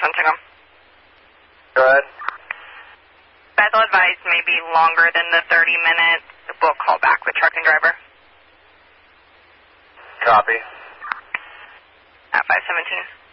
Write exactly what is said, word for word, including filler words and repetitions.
Huntington. Go ahead. Bethel advised maybe longer than the thirty minutes. We'll call back with truck and driver. Copy. At five seventeen.